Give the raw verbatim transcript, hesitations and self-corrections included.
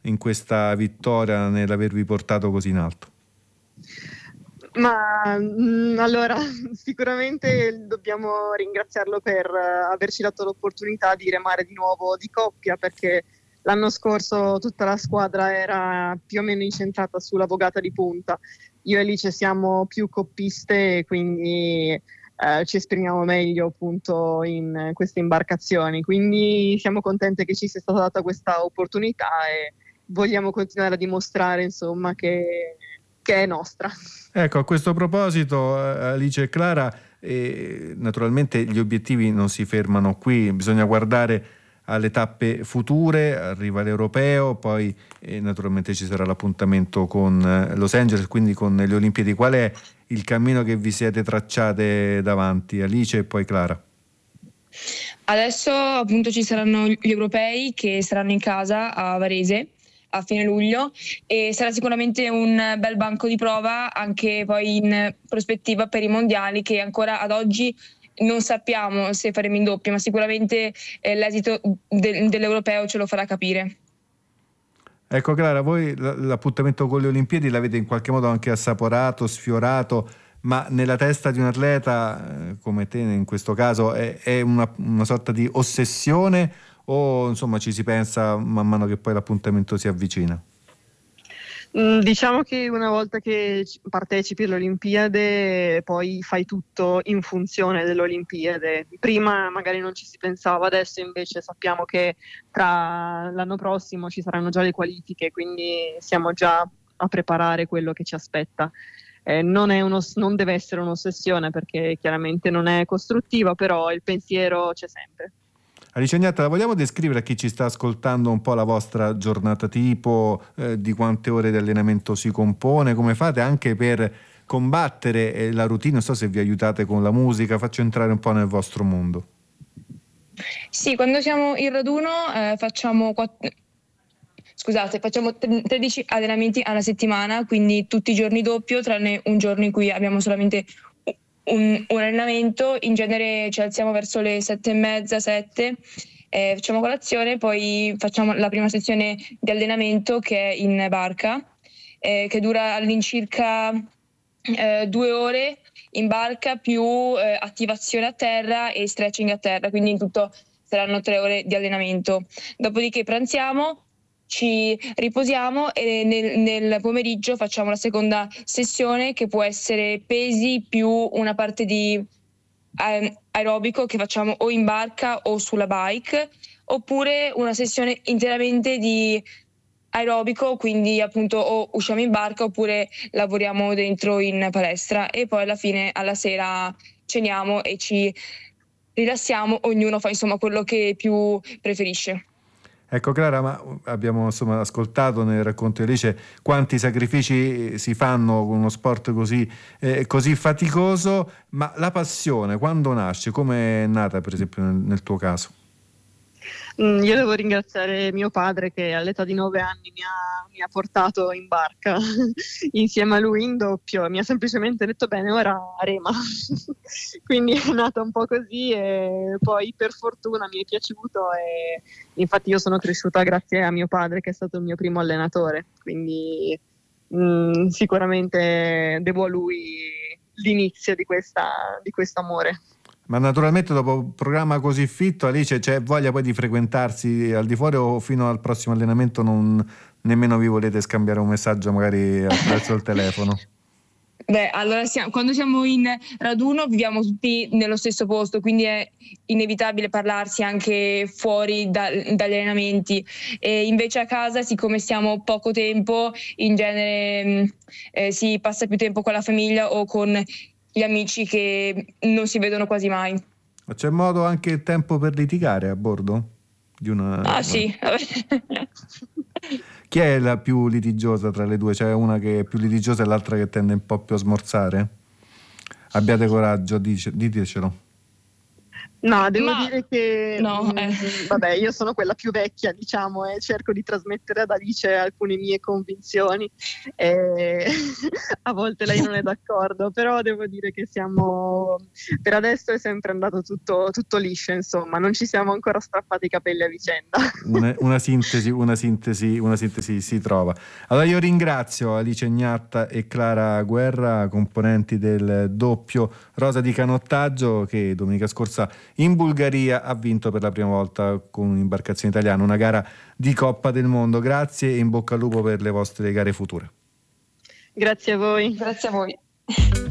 in questa vittoria, nell'avervi portato così in alto? Ma mh, allora sicuramente dobbiamo ringraziarlo per uh, averci dato l'opportunità di remare di nuovo di coppia, perché l'anno scorso tutta la squadra era più o meno incentrata sulla vogata di punta. Io e Alice siamo più coppiste e quindi uh, ci esprimiamo meglio appunto in queste imbarcazioni, quindi siamo contente che ci sia stata data questa opportunità e vogliamo continuare a dimostrare insomma che, che è nostra. Ecco, a questo proposito, Alice e Clara, eh, naturalmente gli obiettivi non si fermano qui, bisogna guardare alle tappe future, arriva l'Europeo, poi eh, naturalmente ci sarà l'appuntamento con eh, Los Angeles, quindi con le Olimpiadi. Qual è il cammino che vi siete tracciate davanti, Alice e poi Clara? Adesso appunto ci saranno gli europei che saranno in casa a Varese a fine luglio e sarà sicuramente un bel banco di prova anche poi in prospettiva per i mondiali, che ancora ad oggi non sappiamo se faremo in doppio, ma sicuramente eh, l'esito de- dell'europeo ce lo farà capire. Ecco Clara, voi l'appuntamento con le Olimpiadi l'avete in qualche modo anche assaporato, sfiorato, ma nella testa di un atleta eh, come te in questo caso è, è una, una sorta di ossessione, o insomma ci si pensa man mano che poi l'appuntamento si avvicina? Mm, diciamo che una volta che partecipi alle Olimpiadi poi fai tutto in funzione delle Olimpiadi. Prima magari non ci si pensava, adesso invece sappiamo che tra l'anno prossimo ci saranno già le qualifiche, quindi siamo già a preparare quello che ci aspetta. Eh, non, è uno, non deve essere un'ossessione perché chiaramente non è costruttiva, però il pensiero c'è sempre. Alice Agnatta, la vogliamo descrivere a chi ci sta ascoltando un po' la vostra giornata tipo, eh, di quante ore di allenamento si compone, come fate anche per combattere eh, la routine, non so se vi aiutate con la musica, faccio entrare un po' nel vostro mondo. Sì, quando siamo in raduno eh, facciamo quattro... Scusate, facciamo tredici allenamenti alla settimana, quindi tutti i giorni doppio, tranne un giorno in cui abbiamo solamente un, un allenamento. In genere ci alziamo verso le sette e mezza, sette, eh, facciamo colazione, poi facciamo la prima sessione di allenamento che è in barca, eh, che dura all'incirca eh, due ore in barca più eh, attivazione a terra e stretching a terra, quindi in tutto saranno tre ore di allenamento. Dopodiché pranziamo, ci riposiamo e nel, nel pomeriggio facciamo la seconda sessione, che può essere pesi più una parte di eh, aerobico che facciamo o in barca o sulla bike, oppure una sessione interamente di aerobico, quindi appunto o usciamo in barca oppure lavoriamo dentro in palestra, e poi alla fine, alla sera, ceniamo e ci rilassiamo, ognuno fa insomma quello che più preferisce. Ecco Clara, ma abbiamo insomma ascoltato nel racconto di Alice quanti sacrifici si fanno con uno sport così, eh, così faticoso, ma la passione quando nasce? Come è nata per esempio nel, nel tuo caso? Mm, io devo ringraziare mio padre che all'età di nove anni mi ha, mi ha portato in barca insieme a lui in doppio, mi ha semplicemente detto bene, ora rema. Quindi è nata un po' così e poi per fortuna mi è piaciuto e infatti io sono cresciuta grazie a mio padre che è stato il mio primo allenatore, quindi mm, sicuramente devo a lui l'inizio di questa, di questo amore. Ma naturalmente dopo un programma così fitto, Alice, c'è voglia poi di frequentarsi al di fuori, o fino al prossimo allenamento non nemmeno vi volete scambiare un messaggio magari attraverso il telefono? Beh, allora siamo, quando siamo in raduno viviamo tutti nello stesso posto, quindi è inevitabile parlarsi anche fuori da, dagli allenamenti. E invece a casa, siccome stiamo poco tempo, in genere eh, si passa più tempo con la famiglia o con gli amici che non si vedono quasi mai. Ma c'è modo anche tempo per litigare a bordo? Di una... Ah sì. Chi è la più litigiosa tra le due? C'è una che è più litigiosa e l'altra che tende un po' più a smorzare? Abbiate coraggio, dice, ditecelo. No, devo Ma, dire che no, mh, eh. vabbè, io sono quella più vecchia, diciamo, e cerco di trasmettere ad Alice alcune mie convinzioni. E a volte lei non è d'accordo, però devo dire che siamo, per adesso è sempre andato tutto, tutto liscio, insomma, non ci siamo ancora strappati i capelli a vicenda. Una, una sintesi, una sintesi, una sintesi si trova. Allora io ringrazio Alice Gnatta e Clara Guerra, componenti del doppio Rosa di Canottaggio, che domenica scorsa in Bulgaria ha vinto per la prima volta con un'imbarcazione italiana una gara di Coppa del Mondo. Grazie e in bocca al lupo per le vostre gare future. Grazie a voi. Grazie a voi.